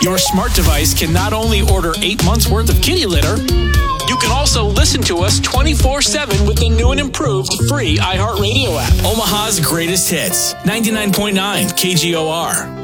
Your smart device can not only order 8 months worth of kitty litter, you can also listen to us 24/7 with the new and improved free iHeartRadio app. Omaha's greatest hits, 99.9 KGOR.